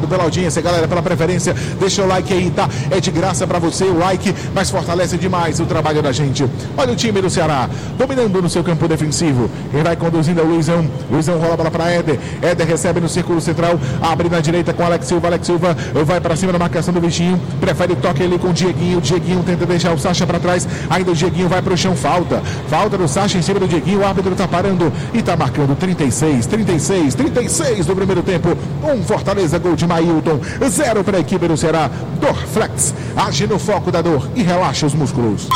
Obrigado pela audiência, galera, pela preferência. Deixa o like aí, tá? É de graça pra você o like, mas fortalece demais o trabalho da gente. Olha o time do Ceará, dominando no seu campo defensivo. Quem vai conduzindo é o Luizão. Luizão rola a bola pra Éder. Éder recebe no círculo central, abre na direita com Alex Silva. Alex Silva vai pra cima da marcação do Vitinho. Prefere toque ali com o Dieguinho. Dieguinho tenta deixar o Sacha pra trás. Ainda o Dieguinho vai pro chão. Falta do Sacha em cima do Dieguinho. O árbitro tá parando e tá marcando 36 do primeiro tempo. Fortaleza, gol de Mailton. 0 para a equipe do Ceará. Dorflex age no foco da dor e relaxa os músculos.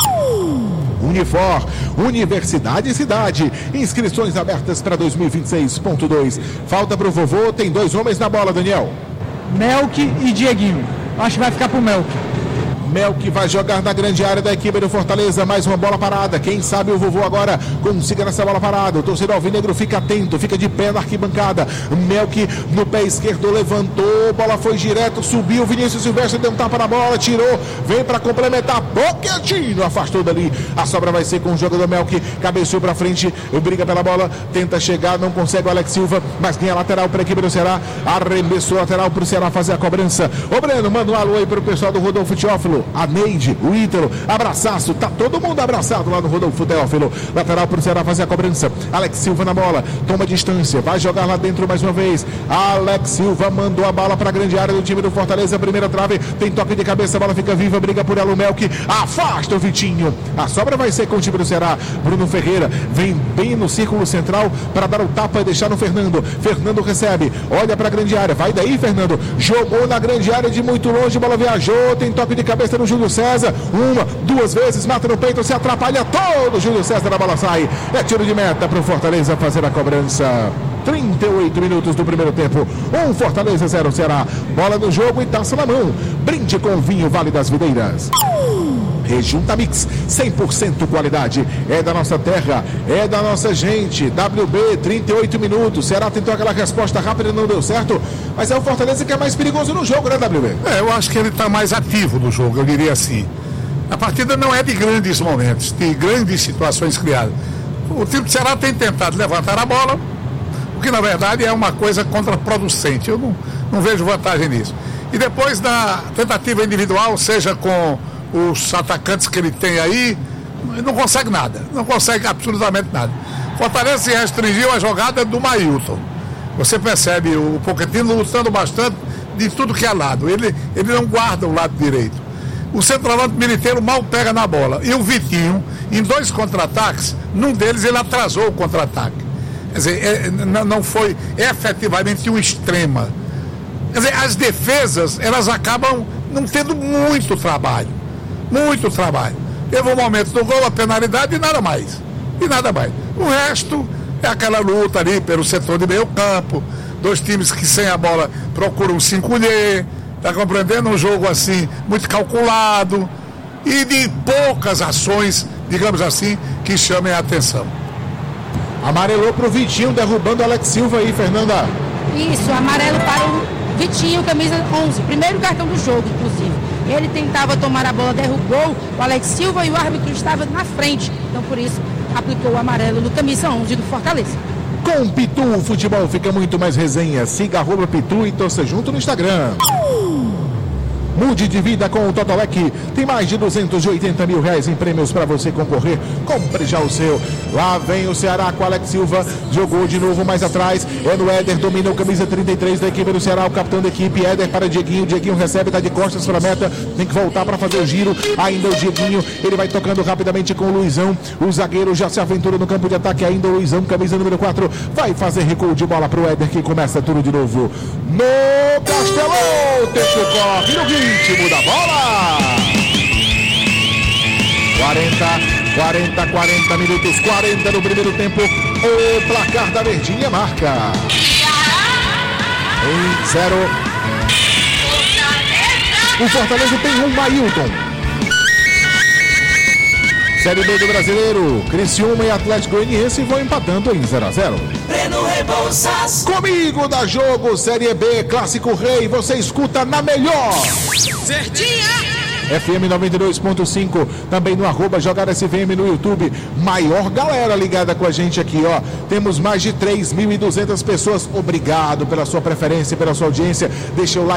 Unifor, Universidade e Cidade. Inscrições abertas para 2026.2. Falta pro vovô, tem 2 homens na bola, Daniel. Melk e Dieguinho. Acho que vai ficar pro Melk. Melk vai jogar na grande área da equipe do Fortaleza. Mais uma bola parada. Quem sabe o vovô agora consiga nessa bola parada. O torcedor alvinegro fica atento, fica de pé na arquibancada. Melk no pé esquerdo levantou, bola foi direto, subiu. Vinícius Silvestre deu um tapa na bola, tirou, vem para complementar. Pochettino afastou dali. A sobra vai ser com o jogador Melk. Cabeceou para frente, briga pela bola, tenta chegar, não consegue o Alex Silva, mas ganha lateral para a equipe do Ceará. Arremessou lateral para o Ceará fazer a cobrança. Ô Breno, manda um alô aí para o pessoal do Rodolfo Teófilo. A Neide, o Ítalo, abraçaço, tá todo mundo abraçado lá no Rodolfo Teófilo. Lateral pro Ceará fazer a cobrança. Alex Silva na bola, toma distância, vai jogar lá dentro mais uma vez. Alex Silva mandou a bola pra grande área do time do Fortaleza, primeira trave, tem toque de cabeça, a bola fica viva, briga por Elo Melk, afasta o Vitinho. A sobra vai ser com o time do Ceará. Bruno Ferreira vem bem no círculo central para dar o tapa e deixar no Fernando. Fernando recebe, olha pra grande área, vai daí Fernando, jogou na grande área de muito longe, bola viajou, tem toque de cabeça no Júlio César, 1, 2 vezes, mata no peito, se atrapalha todo, Júlio César, a bola sai, é tiro de meta para o Fortaleza fazer a cobrança. 38 minutos do primeiro tempo, 1 Fortaleza, 0 Ceará, bola no jogo e taça na mão, brinde com o vinho Vale das Videiras. Rejunta Mix, 100% qualidade, é da nossa terra, é da nossa gente. WB, 38 minutos, Ceará tentou aquela resposta rápida e não deu certo, mas é o Fortaleza que é mais perigoso no jogo, né, WB? Eu acho que ele está mais ativo no jogo, eu diria assim. A partida não é de grandes momentos, de grandes situações criadas. O time do Ceará tem tentado levantar a bola, o que na verdade é uma coisa contraproducente, eu não vejo vantagem nisso. E depois da tentativa individual, seja com os atacantes que ele tem aí, não consegue nada, não consegue absolutamente nada. Fortaleza se restringiu à jogada do Mailton. Você percebe o Pochettino lutando bastante de tudo que é lado, ele não guarda o lado direito. O centroavante Militeiro mal pega na bola, e o Vitinho, em 2 contra-ataques, num deles ele atrasou o contra-ataque. Quer dizer, não foi efetivamente um extrema. Quer dizer, as defesas, elas acabam não tendo muito trabalho. Teve um momento do gol, a penalidade e nada mais. O resto é aquela luta ali pelo setor de meio campo, 2 times que sem a bola procuram se encolher, tá compreendendo? Um jogo assim, muito calculado e de poucas ações, digamos assim, que chamem a atenção. Amarelou pro Vitinho, derrubando o Alex Silva aí, Fernanda. Isso, amarelo para o Vitinho, camisa 11, primeiro cartão do jogo, inclusive. Ele tentava tomar a bola, derrubou o Alex Silva e o árbitro estava na frente. Então, por isso, aplicou o amarelo no camisa 11 do Fortaleza. Com Pitu, o futebol fica muito mais resenha. Siga @Pitu e torça junto no Instagram. Mude de vida com o Totolec. Tem mais de 280 mil reais em prêmios para você concorrer. Compre já o seu. Lá vem o Ceará com Alex Silva. Jogou de novo mais atrás. É no Éder, domina o camisa 33 da equipe do Ceará. O capitão da equipe, Éder para Dieguinho. Dieguinho recebe, tá de costas para a meta. Tem que voltar para fazer o giro. Ainda o Dieguinho. Ele vai tocando rapidamente com o Luizão. O zagueiro já se aventura no campo de ataque. Ainda o Luizão, camisa número 4. Vai fazer recuo de bola para o Éder, que começa tudo de novo. No Castelão. Tempo corre no ritmo da bola. 40 minutos, 40 no primeiro tempo. O placar da Verdinha marca 1-0. O Fortaleza tem um Mailton. Série B do Brasileiro, Criciúma e Atlético Goianiense vão empatando em 0-0. Breno Rebouças. Comigo da jogo, Série B, Clássico Rei, você escuta na melhor Verdinha. FM 92.5, também no @JogarSVM no YouTube. Maior galera ligada com a gente aqui, ó. Temos mais de 3.200 pessoas. Obrigado pela sua preferência, pela sua audiência. Deixa o like.